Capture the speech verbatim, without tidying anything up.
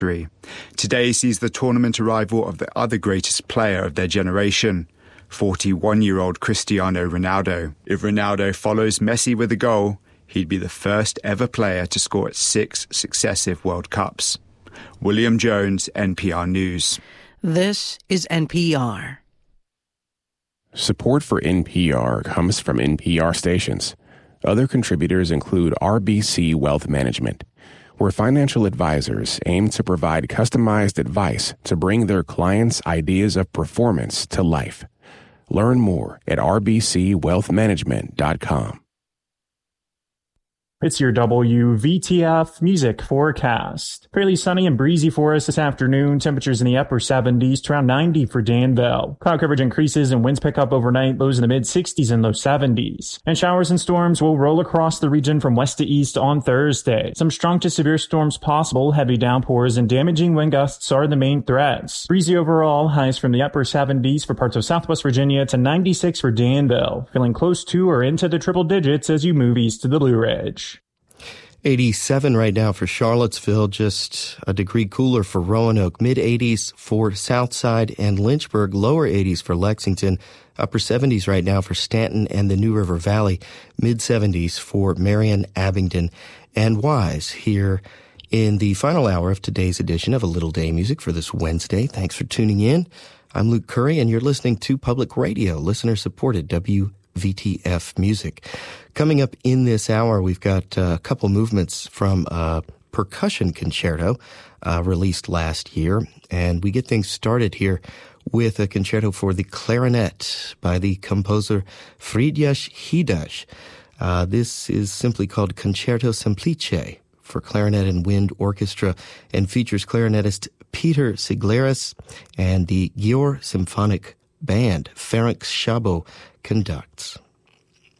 Today sees the tournament arrival of the other greatest player of their generation, forty-one-year-old Cristiano Ronaldo. If Ronaldo follows Messi with a goal, he'd be the first ever player to score at six successive World Cups. William Jones, N P R News. This is N P R. Support for N P R comes from N P R stations. Other contributors include R B C Wealth Management, where financial advisors aim to provide customized advice to bring their clients' ideas of performance to life. Learn more at r b c wealth management dot com. It's your W V T F music forecast. Fairly sunny and breezy for us this afternoon. Temperatures in the upper seventies to around ninety for Danville. Cloud coverage increases and winds pick up overnight, lows in the mid sixties and low seventies. And showers and storms will roll across the region from west to east on Thursday. Some strong to severe storms possible, heavy downpours and damaging wind gusts are the main threats. Breezy overall, highs from the upper seventies for parts of southwest Virginia to ninety-six for Danville. Feeling close to or into the triple digits as you move east to the Blue Ridge. eighty-seven right now for Charlottesville, just a degree cooler for Roanoke, mid-eighties for Southside and Lynchburg, lower eighties for Lexington, upper seventies right now for Stanton and the New River Valley, mid-seventies for Marion, Abingdon, and Wise here in the final hour of today's edition of A Little Day Music for this Wednesday. Thanks for tuning in. I'm Luke Curry, and you're listening to Public Radio, listener-supported W V T F Music. Coming up in this hour, we've got a couple movements from a percussion concerto uh, released last year, and we get things started here with a concerto for the clarinet by the composer Friedrich Hidasch. Uh, this is simply called Concerto Semplice for clarinet and wind orchestra and features clarinetist Peter Siglaris and the Győr Symphonic Band. Ferenc Szabó conducts.